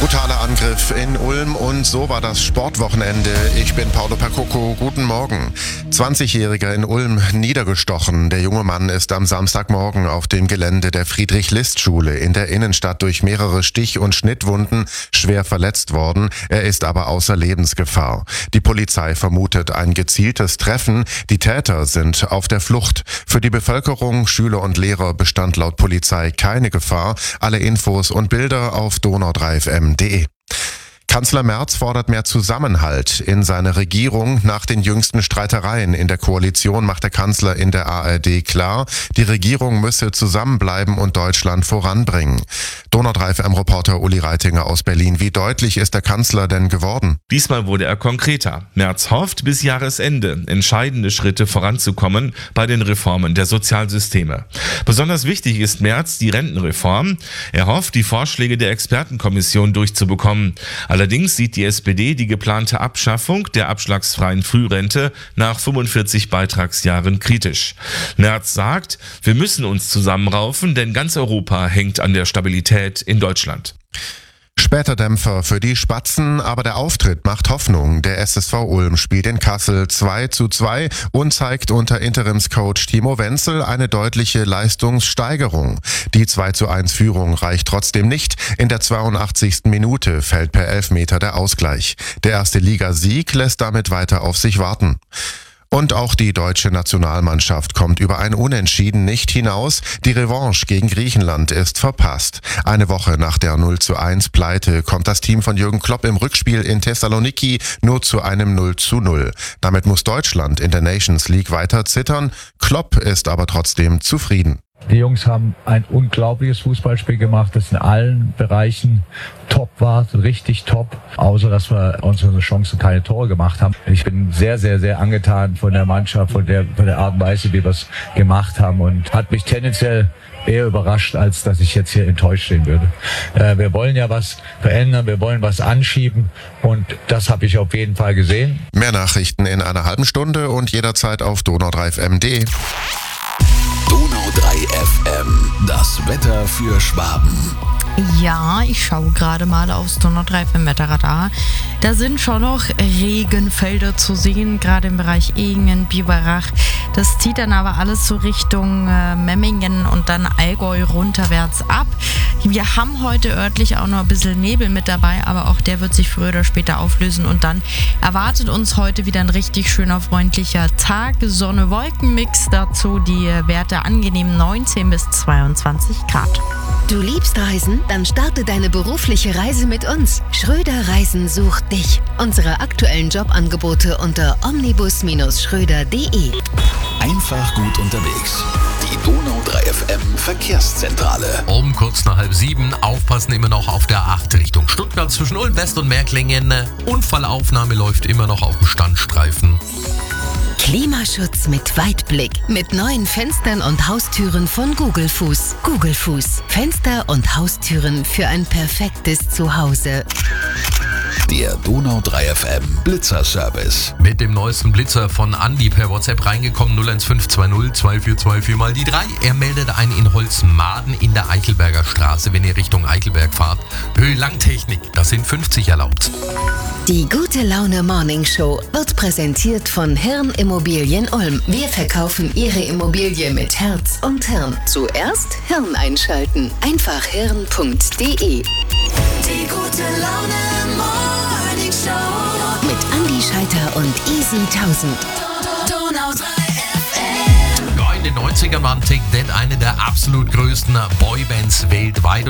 Brutaler Angriff in Ulm und so war das Sportwochenende. Ich bin Paolo Percocco, guten Morgen. 20-Jähriger in Ulm niedergestochen. Der junge Mann ist am Samstagmorgen auf dem Gelände der Friedrich-List-Schule in der Innenstadt durch mehrere Stich- und Schnittwunden schwer verletzt worden. Er ist aber außer Lebensgefahr. Die Polizei vermutet ein gezieltes Treffen. Die Täter sind auf der Flucht. Für die Bevölkerung, Schüler und Lehrer bestand laut Polizei keine Gefahr. Alle Infos und Bilder auf donau3fm.de. Kanzler Merz fordert mehr Zusammenhalt in seiner Regierung. Nach den jüngsten Streitereien in der Koalition macht der Kanzler in der ARD klar, die Regierung müsse zusammenbleiben und Deutschland voranbringen. Donau3FM-Reporter Uli Reitinger aus Berlin. Wie deutlich ist der Kanzler denn geworden? Diesmal wurde er konkreter. Merz hofft, bis Jahresende entscheidende Schritte voranzukommen bei den Reformen der Sozialsysteme. Besonders wichtig ist Merz die Rentenreform. Er hofft, die Vorschläge der Expertenkommission durchzubekommen. Allerdings sieht die SPD die geplante Abschaffung der abschlagsfreien Frührente nach 45 Beitragsjahren kritisch. Merz sagt, wir müssen uns zusammenraufen, denn ganz Europa hängt an der Stabilität in Deutschland. Später Dämpfer für die Spatzen, aber der Auftritt macht Hoffnung. Der SSV Ulm spielt in Kassel 2:2 und zeigt unter Interimscoach Timo Wenzel eine deutliche Leistungssteigerung. Die 2:1 Führung reicht trotzdem nicht. In der 82. Minute fällt per Elfmeter der Ausgleich. Der erste Ligasieg lässt damit weiter auf sich warten. Und auch die deutsche Nationalmannschaft kommt über ein Unentschieden nicht hinaus. Die Revanche gegen Griechenland ist verpasst. Eine Woche nach der 0:1 Pleite kommt das Team von Jürgen Klopp im Rückspiel in Thessaloniki nur zu einem 0:0. Damit muss Deutschland in der Nations League weiter zittern. Klopp ist aber trotzdem zufrieden. Die Jungs haben ein unglaubliches Fußballspiel gemacht, das in allen Bereichen top war, richtig top. Außer, dass wir unsere Chancen keine Tore gemacht haben. Ich bin sehr, sehr, sehr angetan von der Mannschaft, von der Art und Weise, wie wir es gemacht haben und hat mich tendenziell eher überrascht, als dass ich jetzt hier enttäuscht stehen würde. Wir wollen ja was verändern, wir wollen was anschieben und das habe ich auf jeden Fall gesehen. Mehr Nachrichten in einer halben Stunde und jederzeit auf donau3fm.de. Donau3FM, das Wetter für Schwaben. Ja, ich schaue gerade mal aufs Donau3FM Wetterradar. Da sind schon noch Regenfelder zu sehen, gerade im Bereich Ehingen, Biberach. Das zieht dann aber alles so Richtung Memmingen und dann Allgäu runterwärts ab. Wir haben heute örtlich auch noch ein bisschen Nebel mit dabei, aber auch der wird sich früher oder später auflösen und dann erwartet uns heute wieder ein richtig schöner, freundlicher Tag. Sonne-Wolken-Mix, dazu die Werte angenehm 19 bis 22 Grad. Du liebst Reisen? Dann starte deine berufliche Reise mit uns. Schröder Reisen sucht dich. Unsere aktuellen Jobangebote unter omnibus-schröder.de. Einfach gut unterwegs. Die Donau3FM Verkehrszentrale. Um kurz nach 6:30. Aufpassen immer noch auf der 8 Richtung Stuttgart zwischen Ulm West und Märklingen. Unfallaufnahme läuft immer noch auf dem Standstreifen. Klimaschutz mit Weitblick. Mit neuen Fenstern und Haustüren von Gugelfuß. Gugelfuß. Fenster und Haustüren für ein perfektes Zuhause. Der Donau3FM Blitzer-Service. Mit dem neuesten Blitzer von Andi per WhatsApp reingekommen 01520 2424 mal die 3. Er meldet ein in Holzmaden in der Eichelberger Straße, wenn ihr Richtung Eichelberg fahrt. Höhe-Langtechnik, das sind 50 erlaubt. Die Gute Laune Morning Show wird präsentiert von Hirn Immobilien Ulm. Wir verkaufen Ihre Immobilie mit Herz und Hirn. Zuerst Hirn einschalten. Einfach hirn.de. Die Gute Laune Morning Show mit Andi Scheiter und Easy 1000. Donau3FM. Ja, in den 90ern waren Take That eine der absolut größten Boybands weltweit.